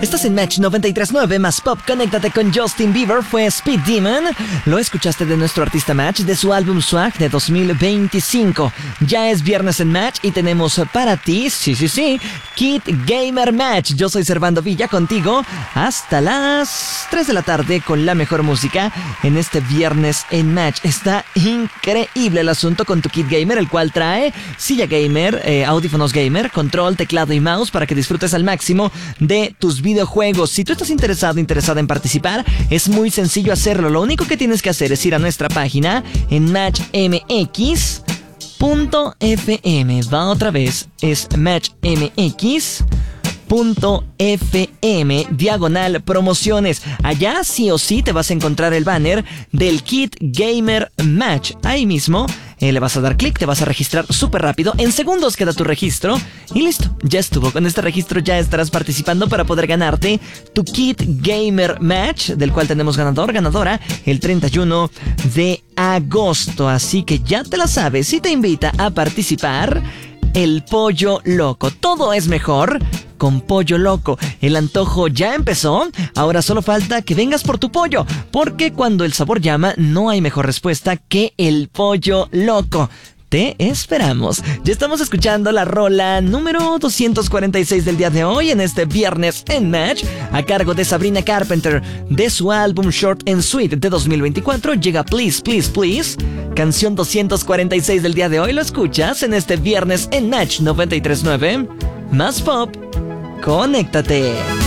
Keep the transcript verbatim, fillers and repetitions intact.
Estás en Match noventa y tres punto nueve más Pop. Conéctate con Justin Bieber. Fue Speed Demon. Lo escuchaste de nuestro artista Match, de su álbum Swag de dos mil veinticinco. Ya es viernes en Match y tenemos para ti, sí, sí, sí, Kit Gamer Match. Yo soy Servando Villa, contigo hasta las tres de la tarde con la mejor música en este viernes en Match. Está increíble el asunto con tu Kit Gamer, el cual trae silla gamer, eh, audífonos gamer, control, teclado y mouse para que disfrutes al máximo de tus videojuegos. videojuegos. Si tú estás interesado, interesada en participar, es muy sencillo hacerlo. Lo único que tienes que hacer es ir a nuestra página en match m x punto f m. Va otra vez, es match m x punto f m diagonal promociones. Allá sí o sí te vas a encontrar el banner del Kit Gamer Match. Ahí mismo eh, le vas a dar clic, te vas a registrar súper rápido. En segundos queda tu registro y listo, ya estuvo. Con este registro ya estarás participando para poder ganarte tu Kit Gamer Match, del cual tenemos ganador, ganadora el treinta y uno de agosto. Así que ya te la sabes, si te invita a participar el Pollo Loco. Todo es mejor con Pollo Loco. El antojo ya empezó, ahora solo falta que vengas por tu pollo, porque cuando el sabor llama, no hay mejor respuesta que el Pollo Loco. Te esperamos. Ya estamos escuchando la rola número doscientos cuarenta y seis del día de hoy en este viernes en Match, a cargo de Sabrina Carpenter, de su álbum Short and Sweet de dos mil veinticuatro. Llega Please, Please, Please, canción doscientos cuarenta y seis del día de hoy. Lo escuchas en este viernes en Match noventa y tres punto nueve. Más Pop. Conéctate.